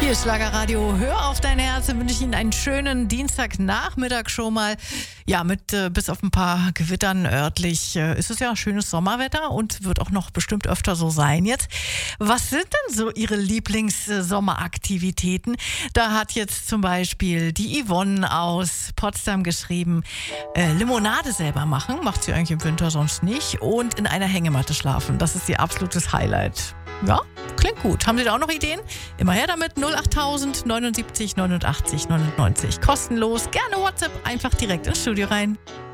Hier ist Schlagerradio. Hör auf dein Herz. Dann wünsche ich Ihnen einen schönen Dienstagnachmittag schon mal. Ja, mit bis auf ein paar Gewittern örtlich ist es ja schönes Sommerwetter und wird auch noch bestimmt öfter so sein jetzt. Was sind denn so Ihre Lieblings-Sommeraktivitäten? Da hat jetzt zum Beispiel die Yvonne aus Potsdam geschrieben, Limonade selber machen, macht sie eigentlich im Winter sonst nicht, und in einer Hängematte schlafen. Das ist ihr absolutes Highlight. Ja, klingt gut. Haben Sie da auch noch Ideen? Immer her damit. 08000 79 89 99. Kostenlos. Gerne WhatsApp. Einfach direkt ins Studio rein.